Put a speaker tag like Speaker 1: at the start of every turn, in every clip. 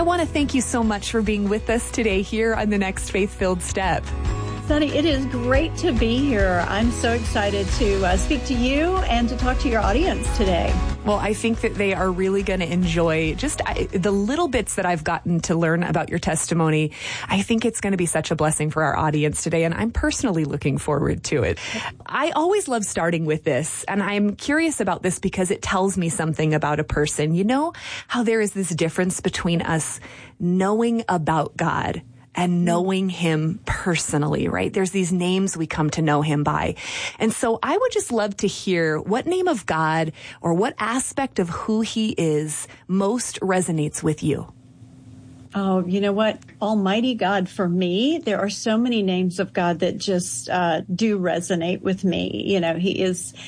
Speaker 1: I want to thank you so much for being with us today here on The Next Faith-Filled Step.
Speaker 2: Sunny, it is great to be here. I'm so excited to speak to you and to talk to your audience today.
Speaker 1: Well, I think that they are really going to enjoy just the little bits that I've gotten to learn about your testimony. I think it's going to be such a blessing for our audience today, and I'm personally looking forward to it. I always love starting with this, and I'm curious about this because it tells me something about a person. You know how there is this difference between us knowing about God and knowing him personally, right? There's these names we come to know him by. And so I would just love to hear what name of God or what aspect of who he is most resonates with you.
Speaker 2: Oh, you know what? Almighty God, for me, there are so many names of God that just do resonate with me. You know, he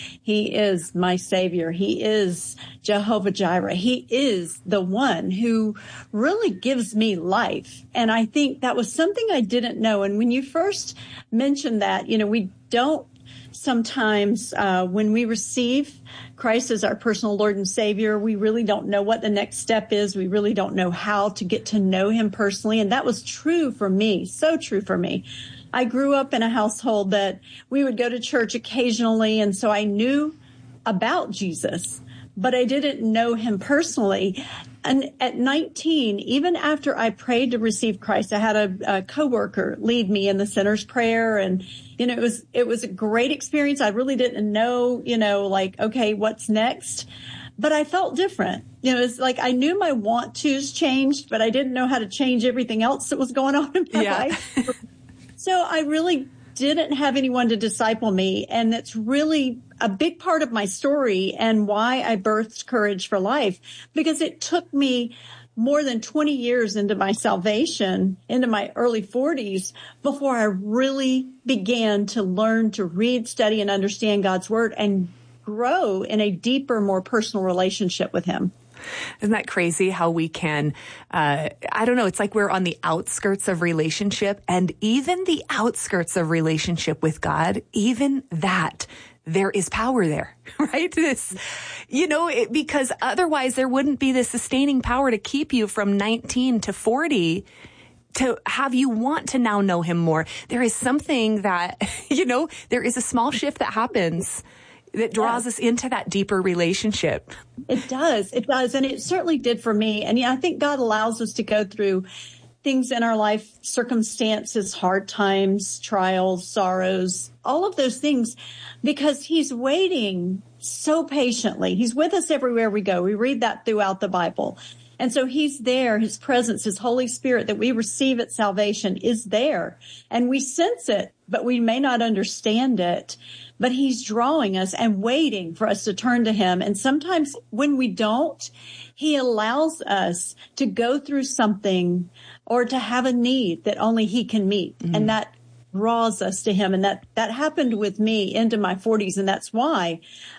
Speaker 2: is my Savior. He is Jehovah Jireh. He is the one who really gives me life. And I think that was something I didn't know. And when you first mentioned that, you know, we don't sometimes when we receive Christ as our personal Lord and Savior, we really don't know what the next step is. We really don't know how to get to know him personally. And that was true for me, so true for me. I grew up in a household that we would go to church occasionally, and so I knew about Jesus, but I didn't know him personally. And at 19, even after I prayed to receive Christ, I had a coworker lead me in the sinner's prayer. And, you know, it was a great experience. I really didn't know, you know, like, okay, what's next? But I felt different. You know, it's like I knew my want to's changed, but I didn't know how to change everything else that was going on in my life. So I really didn't have anyone to disciple me. And that's really a big part of my story and why I birthed Courage for Life, because it took me more than 20 years into my salvation, into my early 40s, before I really began to learn to read, study, and understand God's word and grow in a deeper, more personal relationship with him.
Speaker 1: Isn't that crazy how we can, I don't know, it's like we're on the outskirts of relationship, and even the outskirts of relationship with God, even that, there is power there, right? This, you know, because otherwise there wouldn't be the sustaining power to keep you from 19 to 40 to have you want to now know him more. There is something that, you know, there is a small shift that happens that draws us into that deeper relationship.
Speaker 2: It does. It does. And it certainly did for me. And yeah, I think God allows us to go through things in our life, circumstances, hard times, trials, sorrows, all of those things, because he's waiting so patiently. He's with us everywhere we go. We read that throughout the Bible. And so he's there. His presence, his Holy Spirit that we receive at salvation is there. And we sense it, but we may not understand it. But he's drawing us and waiting for us to turn to him. And sometimes when we don't, he allows us to go through something or to have a need that only he can meet. Mm-hmm. And that draws us to him. And that happened with me into my 40s. And that's why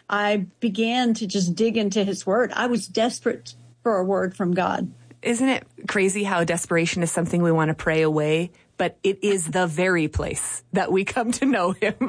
Speaker 2: I began to just dig into his word. I was desperate for a word from God.
Speaker 1: Isn't it crazy how desperation is something we want to pray away, but it is the very place that we come to know him.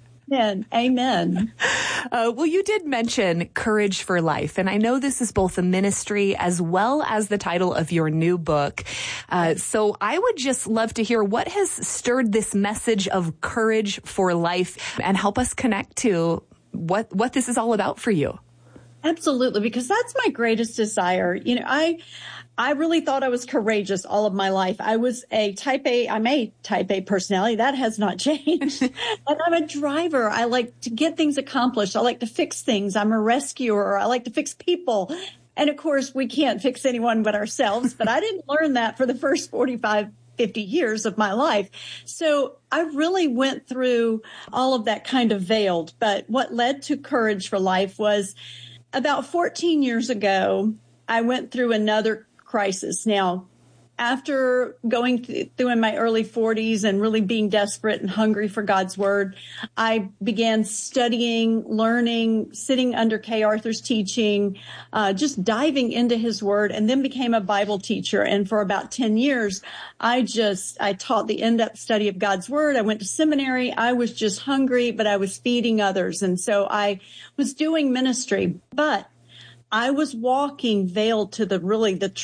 Speaker 2: Amen.
Speaker 1: Well, you did mention Courage for Life, and I know this is both a ministry as well as the title of your new book. So I would just love to hear what has stirred this message of Courage for Life and help us connect to what this is all about for you.
Speaker 2: Absolutely, because that's my greatest desire. You know, I really thought I was courageous all of my life. I'm a type A personality. That has not changed. And I'm a driver. I like to get things accomplished. I like to fix things. I'm a rescuer. I like to fix people. And of course, we can't fix anyone but ourselves. But I didn't learn that for the first 45, 50 years of my life. So I really went through all of that kind of veiled. But what led to Courage for Life was about 14 years ago, I went through another crisis. Now, after going through in my early 40s and really being desperate and hungry for God's word, I began studying, learning, sitting under Kay Arthur's teaching, just diving into his word, and then became a Bible teacher. And for about 10 years, I taught the in-depth study of God's word. I went to seminary. I was just hungry, but I was feeding others. And so I was doing ministry, but I was walking veiled to the